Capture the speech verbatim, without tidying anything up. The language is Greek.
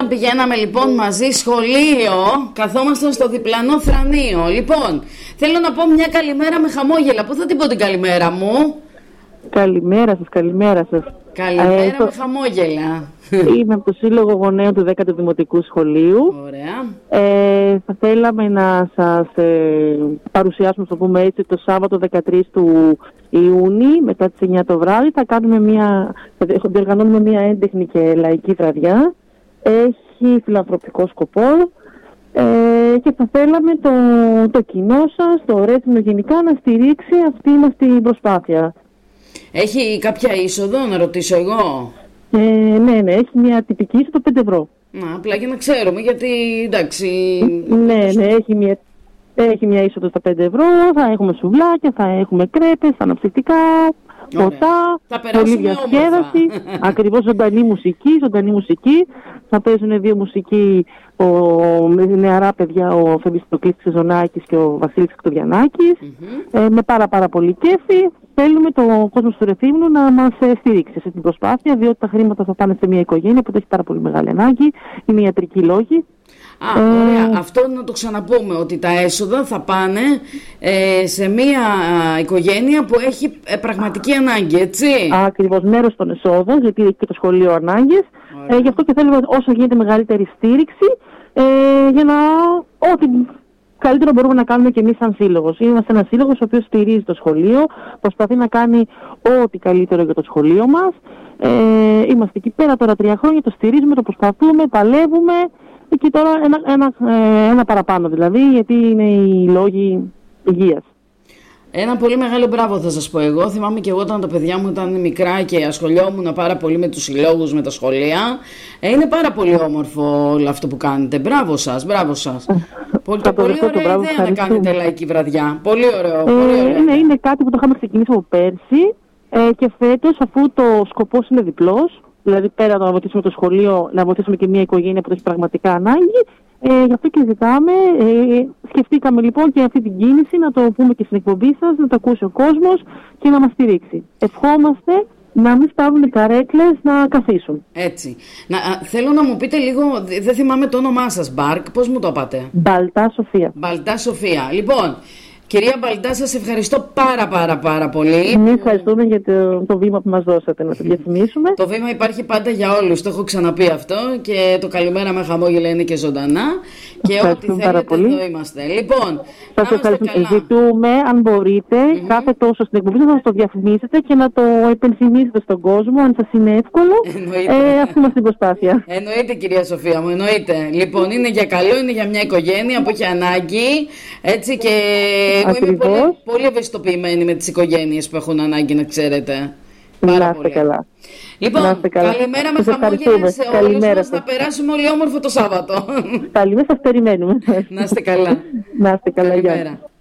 πηγαίναμε λοιπόν μαζί σχολείο, καθόμασταν στο διπλανό θρανείο. Λοιπόν, θέλω να πω μια καλημέρα με χαμόγελα. Πού θα την πω την καλημέρα μου? Καλημέρα σας, καλημέρα σας. Καλημέρα ε, το... με χαμόγελα. Είμαι από το Σύλλογο Γονέων του δέκατου Δημοτικού Σχολείου. Ωραία. Ε, θα θέλαμε να σας ε, παρουσιάσουμε, το πούμε έτσι, το Σάββατο δεκατρείς του Ιούνιου, μετά τις εννιά το βράδυ, θα κάνουμε μια, θα διοργανώνουμε μια έντεχνη και λαϊκή βραδιά. Έχει φιλανθρωπικό σκοπό ε, και θα θέλαμε το, το κοινό σας, το Ρέθυμνο γενικά, να στηρίξει αυτή μας την προσπάθεια. Έχει κάποια είσοδο, να ρωτήσω εγώ? Ε, ναι, ναι, έχει μια τυπική είσοδο πέντε ευρώ. Να, απλά για να ξέρουμε, γιατί εντάξει... Ναι, ναι, έχει μια, έχει μια είσοδο στα πέντε ευρώ, θα έχουμε σουβλάκια, θα έχουμε κρέπες, αναψυκτικά, ποτά, πολλή διασκέδαση, ακριβώς ζωντανή μουσική, ζωντανή μουσική. Θα παίζουν δύο μουσικοί, ο, με νεαρά παιδιά, ο Θεμιστοκλής Ξεζονάκης και ο Βασίλης Κτοδιανάκης, mm-hmm. ε, με πάρα πάρα πολύ κέφι. Θέλουμε το κόσμο του Ρεθύμνου να μας στηρίξει σε αυτή την προσπάθεια, διότι τα χρήματα θα πάνε σε μια οικογένεια που έχει πάρα πολύ μεγάλη ανάγκη, είναι ιατρικοί λόγοι. Α, ε, ωραία. Αυτό να το ξαναπούμε, ότι τα έσοδα θα πάνε ε, σε μια οικογένεια που έχει ε, πραγματική ανάγκη, έτσι. Ακριβώς, μέρος των εσόδων, γιατί έχει και το σχολείο ανάγκες. Ε, γι' αυτό και θέλουμε όσο γίνεται μεγαλύτερη στήριξη, ε, για να ό,τι καλύτερο μπορούμε να κάνουμε και εμείς σαν σύλλογος. Είμαστε ένας σύλλογος ο οποίος στηρίζει το σχολείο, προσπαθεί να κάνει ό,τι καλύτερο για το σχολείο μας. Ε, είμαστε εκεί πέρα τώρα τρία χρόνια, το στηρίζουμε, το προσπαθούμε, παλεύουμε. Και τώρα ένα, ένα, ένα παραπάνω δηλαδή, γιατί είναι οι λόγοι υγείας. Ένα πολύ μεγάλο μπράβο θα σας πω εγώ. Θυμάμαι και εγώ όταν τα παιδιά μου ήταν μικρά και ασχολιόμουν πάρα πολύ με τους συλλόγους, με τα σχολεία. Ε, είναι πάρα πολύ όμορφο όλο αυτό που κάνετε. Μπράβο σας, μπράβο σας. Πολύ, το πολύ ωραία ιδέα να κάνετε λαϊκή βραδιά. Πολύ ωραίο. Πολύ ωραίο. Ε, είναι, είναι κάτι που το είχαμε ξεκινήσει από πέρσι ε, και φέτος, αφού το σκοπός είναι διπλός, δηλαδή πέρα από να βοηθήσουμε το σχολείο, να βοηθήσουμε και μια οικογένεια που το έχει πραγματικά ανάγκη. Ε, γι' αυτό και ζητάμε, ε, σκεφτήκαμε λοιπόν και αυτή την κίνηση να το πούμε και στην εκπομπή σας, να το ακούσει ο κόσμος και να μας στηρίξει. Ευχόμαστε να μην στάβουν καρέκλες να καθίσουν. Έτσι. Να, α, θέλω να μου πείτε λίγο, δεν θυμάμαι το όνομά σας, Μπάρκ, πώς μου το είπατε? Μπαλτά Σοφία. Μπαλτά Σοφία. Λοιπόν, κυρία Μπαλτά, σας ευχαριστώ πάρα πάρα πάρα πολύ. Εμείς ευχαριστούμε για το, το βήμα που μας δώσατε να το διαφημίσουμε. Το βήμα υπάρχει πάντα για όλους, το έχω ξαναπεί αυτό, και το καλημέρα με χαμόγελα είναι και ζωντανά. Και ό,τι θέλετε πολύ. Εδώ είμαστε. Λοιπόν, σας ευχαριστούμε. Ζητούμε, αν μπορείτε, mm-hmm. κάθε τόσο στην εκπομπή να το διαφημίσετε και να το επενθυμίσετε στον κόσμο, αν σας είναι εύκολο. ε, αυτή μας την προσπάθεια. Εννοείται, κυρία Σοφία μου, εννοείται. Λοιπόν, είναι για καλό, είναι για μια οικογένεια που έχει ανάγκη. Έτσι, και εγώ είμαι πολύ, πολύ ευαισθητοποιημένη με τις οικογένειες που έχουν ανάγκη, να ξέρετε. Πάρα να είστε πολύ. καλά. Λοιπόν, καλά. Καλημέρα με χαμόγελα σε όλους μας. Θα περάσουμε όλοι όμορφο το Σάββατο. Καλημέρα, σας περιμένουμε. Να είστε καλά. Να είστε καλά, γεια.